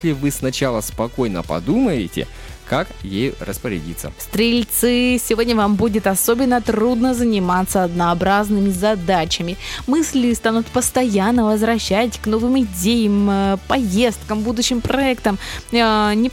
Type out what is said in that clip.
если вы сначала спокойно подумаете, как ею распорядиться. Стрельцы, сегодня вам будет особенно трудно заниматься однообразными задачами. Мысли станут постоянно возвращать к новым идеям, поездкам, будущим проектам. Не